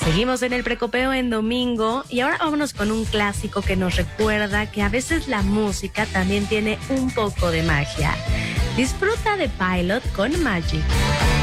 Seguimos en el Precopeo en domingo y ahora vámonos con un clásico que nos recuerda que a veces la música también tiene un poco de magia. Disfruta de Pilot con Magic.